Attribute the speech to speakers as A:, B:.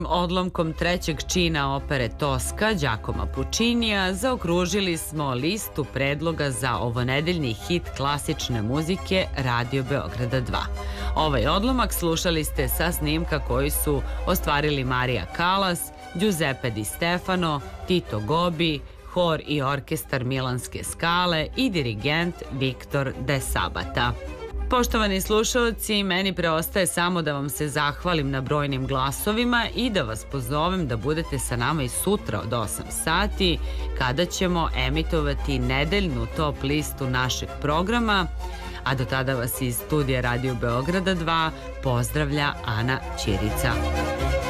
A: Odlomkom trećeg čina opere Toska Giacomo Puccinija zaokružili smo listu predloga za ovonedeljni hit klasične muzike Radio Beograda 2. Ovaj odlomak slušali ste sa snimka koji su ostvarili Marija Kalas, Giuseppe Di Stefano, Tito Gobi, hor i orkestar Milanske Skale i dirigent Viktor De Sabata. Poštovani slušalci, meni preostaje samo da vam se zahvalim na brojnim glasovima i da vas pozovem da budete sa nama i sutra od 8 sati kada ćemo emitovati nedeljnu top listu našeg programa, a do tada vas iz studija Radio Beograda 2 pozdravlja Ana Ćirica.